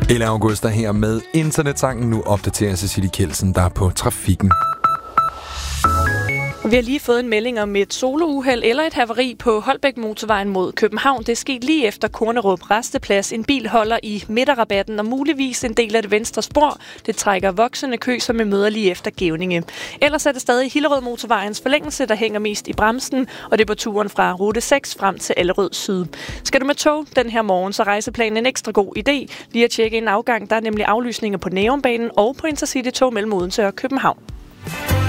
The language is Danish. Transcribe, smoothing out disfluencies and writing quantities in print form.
Ella Augusta her med Internetsangen. Nu opdaterer Cecilie Kjeldsen, der er på trafikken. Vi har lige fået en melding om et solouheld eller et havari på Holbæk-motorvejen mod København. Det er sket lige efter Kornerup Rasteplads. En bil holder i midterrabatten og muligvis en del af det venstre spor. Det trækker voksende kø, som vi møder lige efter Gevninge. Ellers er det stadig Hillerød-motorvejens forlængelse, der hænger mest i bremsen, og det er på turen fra rute 6 frem til Allerød Syd. Skal du med tog den her morgen, så rejseplanen en ekstra god idé. Lige at tjekke en afgang, der er nemlig aflysninger på Nærumbanen og på Intercity-tog mellem Odense og København.